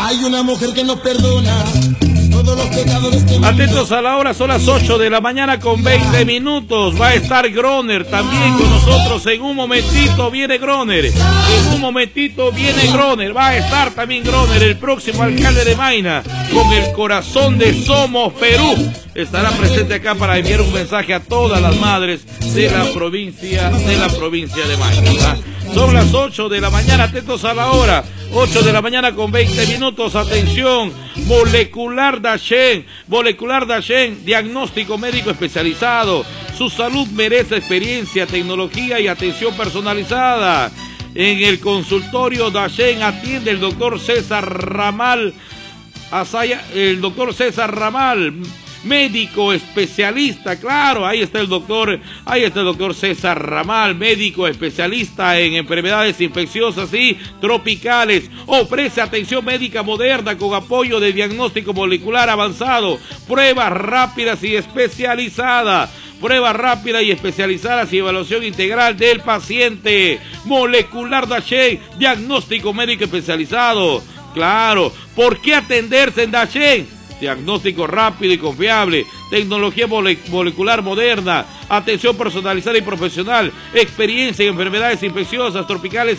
Hay una mujer que no perdona todos los pecados de este mundo. Atentos a la hora, son las 8 de la mañana con 20 minutos. Va a estar Groner también con nosotros. En un momentito viene Groner. En un momentito viene Groner. Va a estar también Groner, el próximo alcalde de Maina, con el corazón de Somos Perú. Estará presente acá para enviar un mensaje a todas las madres de la provincia de Maina. Son las 8 de la mañana, atentos a la hora. 8 de la mañana con 20 minutos, atención, Molecular Dachen, diagnóstico médico especializado. Su salud merece experiencia, tecnología y atención personalizada. En el consultorio Dachen atiende el doctor César Ramal, médico especialista, claro, ahí está el doctor César Ramal, médico especialista en enfermedades infecciosas y tropicales. Ofrece atención médica moderna con apoyo de diagnóstico molecular avanzado, pruebas rápidas y especializadas y evaluación integral del paciente. Molecular Dachen, diagnóstico médico especializado. Claro, ¿por qué atenderse en Dachen? Diagnóstico rápido y confiable, tecnología molecular moderna, atención personalizada y profesional, experiencia en enfermedades infecciosas, tropicales